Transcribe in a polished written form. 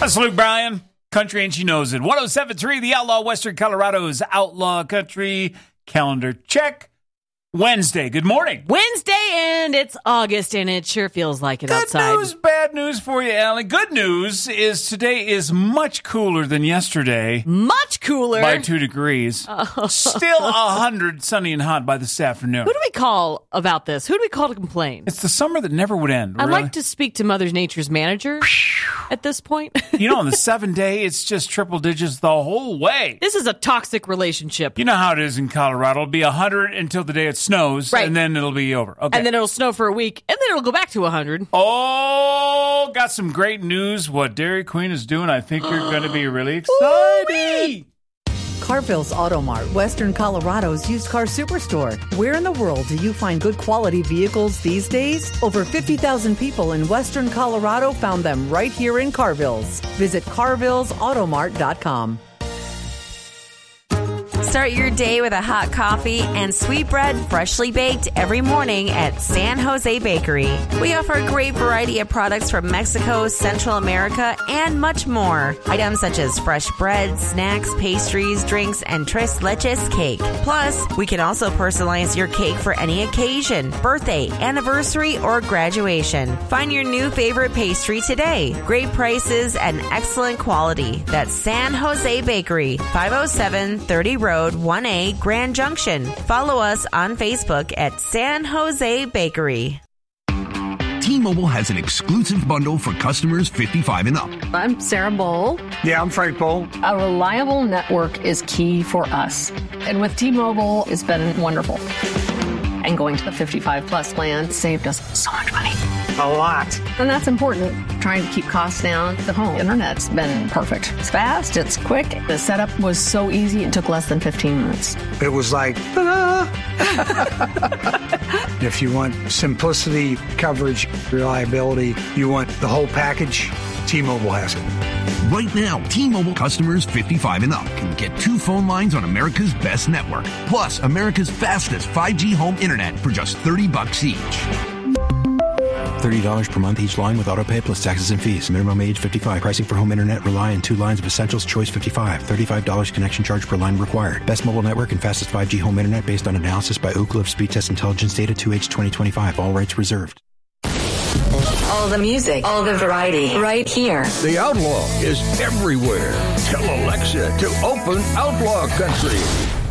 That's Luke Bryan. Country and she knows it. 107.3, the Outlaw Western Colorado's Outlaw Country calendar check. Wednesday. Good morning. Wednesday, and it's August, and it sure feels like it outside. Good news, bad news for you, Allie. Good news is today is much cooler than yesterday. Much cooler. By 2 degrees. Still 100, sunny and hot by this afternoon. Who do we call about this? Who do we call to complain? It's the summer that never would end. I'd like to speak to Mother Nature's manager at this point. You know, on the 7-day, it's just triple digits the whole way. This is a toxic relationship. You know how it is in Colorado. It'll be 100 until the day it snows, right, and then it'll be over. Okay. And then it'll snow for a week, and then it'll go back to 100. Oh, got some great news. What Dairy Queen is doing, I think you're going to be really excited. Carville's Auto Mart, Western Colorado's used car superstore. Where in the world do you find good quality vehicles these days? Over 50,000 people in Western Colorado found them right here in Carville's. Visit carvillesautomart.com. Start your day with a hot coffee and sweet bread freshly baked every morning at San Jose Bakery. We offer a great variety of products from Mexico, Central America, and much more. Items such as fresh bread, snacks, pastries, drinks, and tres leches cake. Plus, we can also personalize your cake for any occasion, birthday, anniversary, or graduation. Find your new favorite pastry today. Great prices and excellent quality. That's San Jose Bakery, 507 30 Road 1A, Grand Junction. Follow us on Facebook at San Jose Bakery. T-Mobile has an exclusive bundle for customers 55 and up. I'm Sarah Bowl. Yeah, I'm Frank Bowl. A reliable network is key for us. And with T-Mobile, it's been wonderful. And going to the 55 plus plan saved us so much money. A lot. And that's important. Trying to keep costs down. The home internet's been perfect. It's fast, it's quick. The setup was so easy, it took less than 15 minutes. It was like, ta-da! If you want simplicity, coverage, reliability, you want the whole package, T-Mobile has it. Right now, T-Mobile customers 55 and up can get 2 phone lines on America's best network, plus America's fastest 5G home internet for just $30 each. $30 per month each line with autopay plus taxes and fees. Minimum age 55. Pricing for home internet rely on 2 lines of Essentials Choice 55. $35 connection charge per line required. Best mobile network and fastest 5G home internet based on analysis by Ookla of Speed Test Intelligence data 2H 2025. All rights reserved. All the music, all the variety, right here. The Outlaw is everywhere. Tell Alexa to open Outlaw Country.